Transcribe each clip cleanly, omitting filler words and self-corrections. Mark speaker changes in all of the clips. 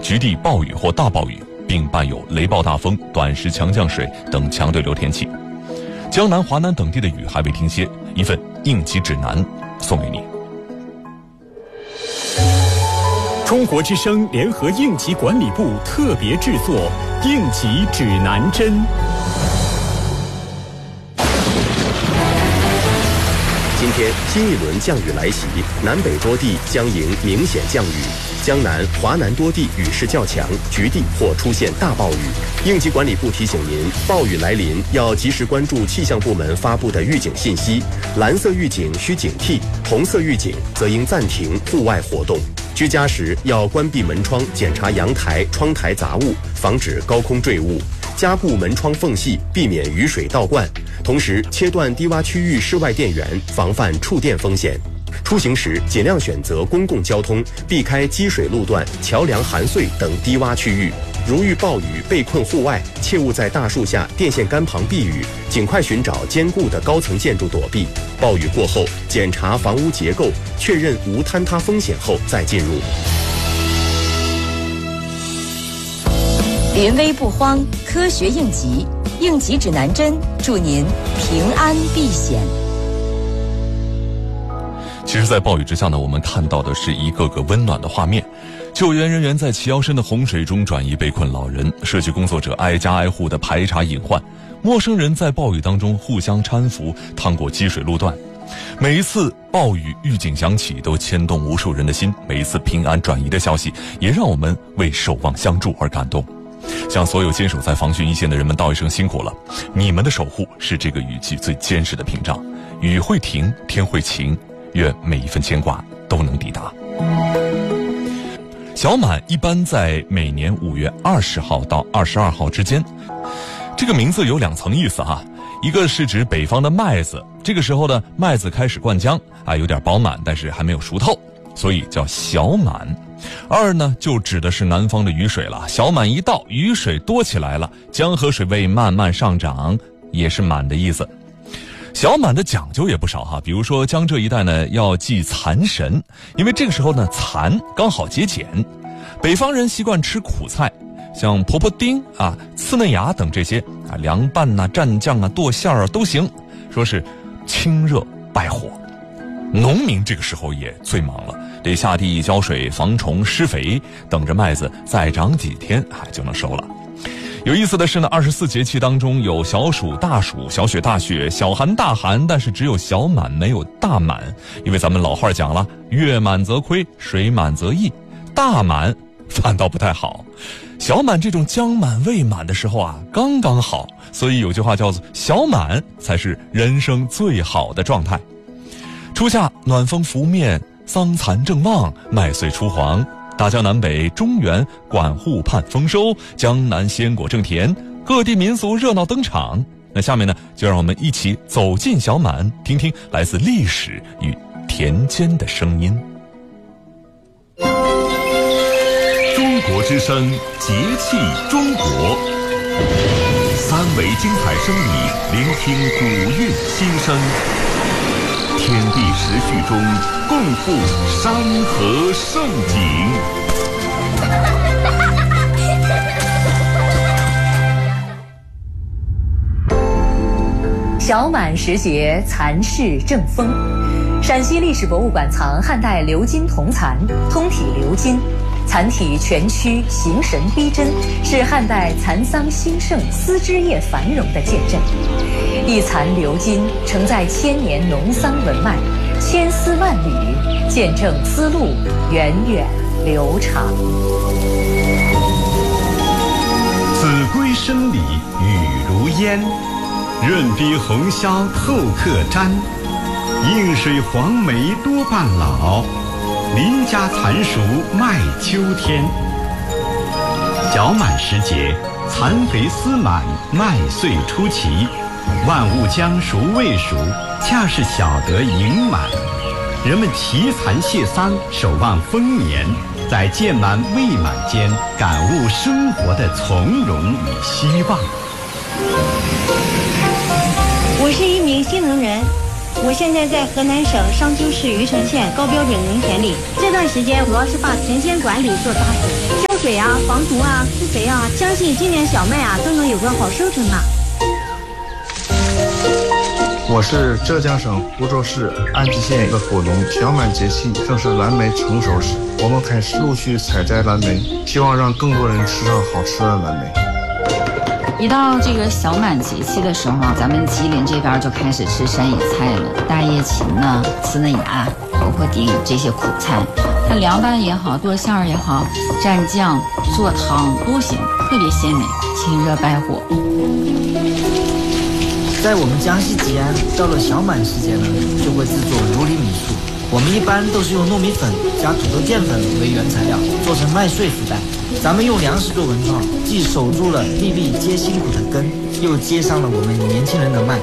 Speaker 1: 局地暴雨或大暴雨，并伴有雷暴大风、短时强降水等强对流天气。江南、华南等地的雨还未停歇，一份应急指南送给你。
Speaker 2: 中国之声联合应急管理部特别制作应急指南针。
Speaker 3: 今天新一轮降雨来袭，南北多地将迎明显降雨，江南、华南多地雨势较强，局地或出现大暴雨。应急管理部提醒您，暴雨来临要及时关注气象部门发布的预警信息，蓝色预警需警惕，红色预警则应暂停户外活动。居家时要关闭门窗，检查阳台、窗台杂物，防止高空坠物，加固门窗缝隙，避免雨水倒灌。同时，切断低洼区域室外电源，防范触电风险。出行时尽量选择公共交通，避开积水路段、桥梁含碎等低洼区域。如遇暴雨被困户外，切勿在大树下、电线杆旁避雨，尽快寻找坚固的高层建筑躲避。暴雨过后，检查房屋结构，确认无坍塌风险后再进入。
Speaker 4: 临危不慌，科学应急，应急指南针，祝您平安避险。
Speaker 1: 其实在暴雨之下呢，我们看到的是一个个温暖的画面。救援人员在齐腰深的洪水中转移被困老人，社区工作者挨家挨户的排查隐患，陌生人在暴雨当中互相搀扶，趟过积水路段。每一次暴雨预警响起，都牵动无数人的心，每一次平安转移的消息，也让我们为守望相助而感动。向所有坚守在防汛一线的人们道一声辛苦了，你们的守护是这个雨季最坚实的屏障。雨会停，天会晴，愿每一份牵挂都能抵达。小满一般在每年5月20号到22号之间，这个名字有2层意思哈。一个是指北方的麦子，这个时候呢，麦子开始灌浆有点饱满，但是还没有熟透，所以叫小满。2呢，就指的是南方的雨水了。小满一到，雨水多起来了，江河水位慢慢上涨，也是满的意思。小满的讲究也不少哈，比如说江浙一带呢要祭蚕神，因为这个时候呢蚕刚好结茧。北方人习惯吃苦菜，像婆婆丁刺嫩芽等这些凉拌蘸酱剁馅儿都行，说是清热败火。农民这个时候也最忙了，得下地浇水、防虫、施肥，等着麦子再长几天就能收了。有意思的是呢，24节气当中有小暑、大暑、小雪、大雪、小寒、大寒，但是只有小满没有大满，因为咱们老话讲了，月满则亏，水满则溢，大满反倒不太好。小满这种将满未满的时候刚刚好，所以有句话叫做小满才是人生最好的状态。初夏暖风拂面，桑蚕正旺，麦穗初黄，大江南北、中原、管户盼丰收，江南鲜果正甜，各地民俗热闹登场。那下面呢，就让我们一起走进小满，听听来自历史与田间的声音。
Speaker 5: 中国之声，节气中国，3维精彩声理，聆听古韵心声，天地时序中共赴山河盛景。
Speaker 4: 小满时节，蚕室正丰。陕西历史博物馆藏汉代鎏金铜蚕，通体鎏金，蚕体全曲，形神逼真，是汉代蚕桑兴盛、丝织业繁荣的见证。一蚕鎏金，承载千年农桑文脉，千丝万缕，见证丝路源远流长。
Speaker 2: 子规声里雨如烟，润逼红绡透客毡。映水黄梅多半老，邻家蚕熟麦秋天。小满时节，蚕肥丝满，麦穗出齐，万物将熟未熟，恰是晓得盈满。人们齐蚕谢桑，守望丰年，在渐满未满间，感悟生活的从容与希望。
Speaker 6: 我是一名新农人，我现在在河南省商丘市虞城县高标准农田里。这段时间主要是把田间管理做扎实，浇水水啊、防毒啊、施肥啊，相信今年小麦啊都能有个好收成啊。
Speaker 7: 我是浙江省湖州市安吉县的果农，小满节气正是蓝莓成熟时，我们开始陆续采摘蓝莓，希望让更多人吃上好吃的蓝莓。
Speaker 8: 一到这个小满节气的时候，咱们吉林这边就开始吃山野菜了，大叶芹呢、刺嫩芽、包括地这些苦菜，它凉拌也好，剁馅儿也好，蘸酱、做汤都行，特别鲜美，清热败火。
Speaker 9: 在我们江西吉安，到了小满时节呢，就会制作如里米醋。我们一般都是用糯米粉加土豆淀粉为原材料，做成麦穗福袋。咱们用粮食做文创，既守住了粒粒皆辛苦的根，又接上了我们年轻人的脉。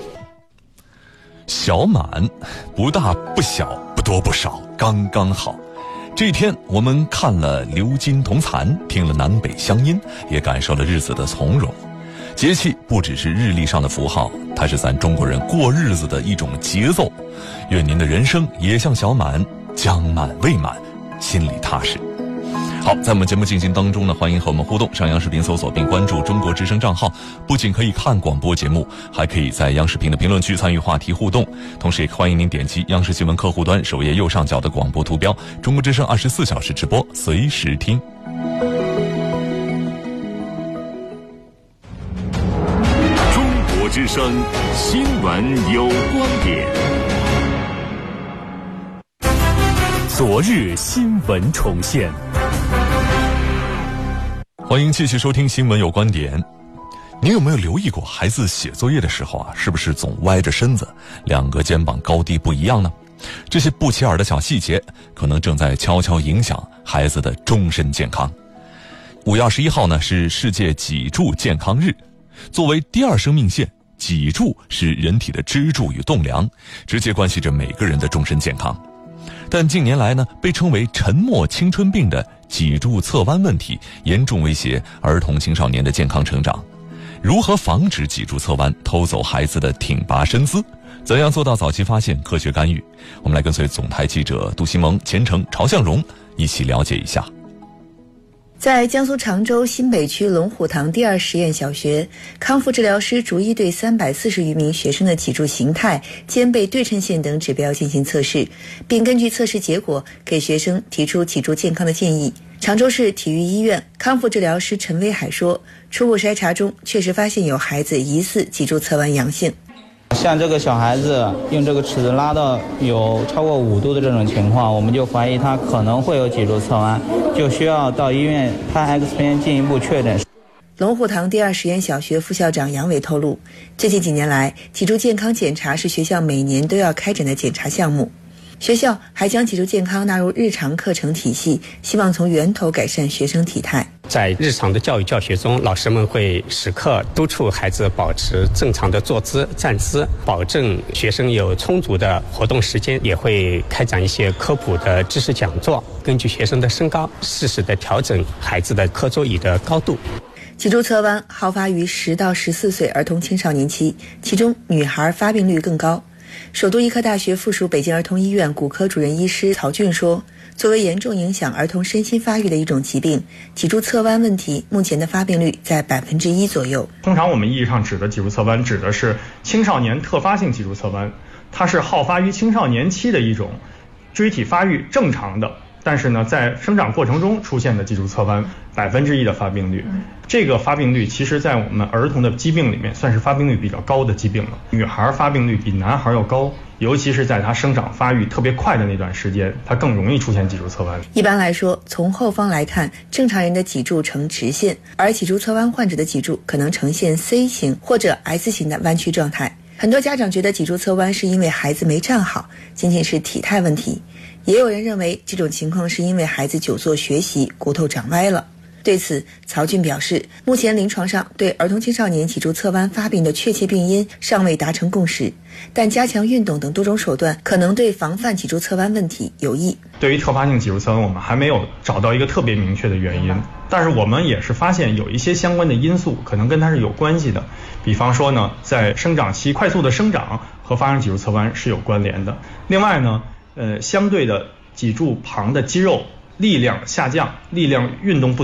Speaker 1: 小满，不大不小，不多不少，刚刚好。这一天，我们看了鎏金铜蚕，听了南北乡音，也感受了日子的从容。节气不只是日历上的符号，它是咱中国人过日子的一种节奏。愿您的人生也像小满，将满未满，心里踏实。好，在我们节目进行当中呢，欢迎和我们互动，上央视频搜索并关注中国之声账号，不仅可以看广播节目，还可以在央视频的评论区参与话题互动，同时也欢迎您点击央视新闻客户端首页右上角的广播图标，中国之声24小时直播，随时听。
Speaker 5: 中国之声新闻有观点。
Speaker 10: 昨日新闻重现。
Speaker 1: 欢迎继续收听新闻有观点。您有没有留意过孩子写作业的时候是不是总歪着身子，两个肩膀高低不一样呢？这些不起眼的小细节可能正在悄悄影响孩子的终身健康。5月21号呢是世界脊柱健康日。作为第二生命线，脊柱是人体的支柱与栋梁，直接关系着每个人的终身健康。但近年来呢，被称为沉默青春病的脊柱侧弯问题严重威胁儿童青少年的健康成长。如何防止脊柱侧弯偷走孩子的挺拔身姿？怎样做到早期发现、科学干预？我们来跟随总台记者杜新萌、钱程、朝向荣一起了解一下。
Speaker 11: 在江苏常州新北区龙虎塘第二实验小学，康复治疗师逐一对340余名学生的脊柱形态、肩背对称线等指标进行测试，并根据测试结果给学生提出脊柱健康的建议。常州市体育医院康复治疗师陈威海说，初步筛查中确实发现有孩子疑似脊柱侧弯阳性。
Speaker 12: 像这个小孩子用这个尺子拉到有超过5度的这种情况，我们就怀疑他可能会有脊柱侧弯，就需要到医院拍 X 片进一步确诊。
Speaker 11: 龙虎塘第二实验小学副校长杨伟透露，最近几年来，脊柱健康检查是学校每年都要开展的检查项目。学校还将脊柱健康纳入日常课程体系，希望从源头改善学生体态。
Speaker 13: 在日常的教育教学中，老师们会时刻督促孩子保持正常的坐姿、站姿，保证学生有充足的活动时间，也会开展一些科普的知识讲座，根据学生的身高，适时的调整孩子的课桌椅的高度。
Speaker 11: 脊柱侧弯好发于10到14岁儿童青少年期，其中女孩发病率更高。首都医科大学附属北京儿童医院骨科主任医师曹俊说，作为严重影响儿童身心发育的一种疾病，脊柱侧弯问题目前的发病率在1%左右。
Speaker 14: 通常我们意义上指的脊柱侧弯指的是青少年特发性脊柱侧弯，它是好发于青少年期的一种肢体发育正常的，但是呢在生长过程中出现的脊柱侧弯1%的发病率。这个发病率其实在我们儿童的疾病里面算是发病率比较高的疾病了。女孩发病率比男孩要高，尤其是在她生长发育特别快的那段时间，她更容易出现脊柱侧弯。
Speaker 11: 一般来说，从后方来看，正常人的脊柱呈直线，而脊柱侧弯患者的脊柱可能呈现 C 型或者 S 型的弯曲状态。很多家长觉得脊柱侧弯是因为孩子没站好，仅仅是体态问题，也有人认为这种情况是因为孩子久坐学习，骨头长歪了。对此，曹俊表示，目前临床上对儿童青少年脊柱侧弯发病的确切病因尚未达成共识，但加强运动等多种手段可能对防范脊柱侧弯问题有益。
Speaker 14: 对于特发性脊柱侧弯，我们还没有找到一个特别明确的原因，但是我们也是发现有一些相关的因素可能跟它是有关系的。比方说呢，在生长期快速的生长和发生脊柱侧弯是有关联的。另外呢，相对的脊柱旁的肌肉力量下降，力量运动不